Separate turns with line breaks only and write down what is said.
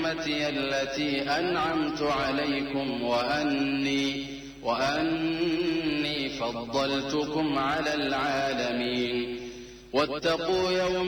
نعمتي التي أنعمت عليكم وأني فضلتكم على العالمين. واتقوا يوما